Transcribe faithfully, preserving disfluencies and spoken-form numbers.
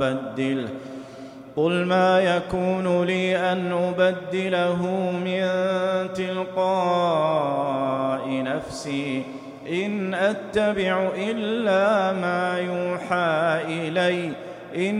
أبدله قل ما يكون لي أن أبدله من تلقاء نفسي إن أتبع إلا ما يوحى إلي